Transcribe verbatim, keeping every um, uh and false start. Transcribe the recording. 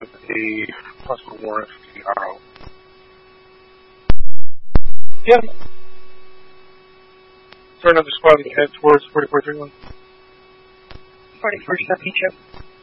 with a possible warrant for the R O. Yeah. Start another squad and head towards forty-four thirty-one. forty-four, Stephanie Chip.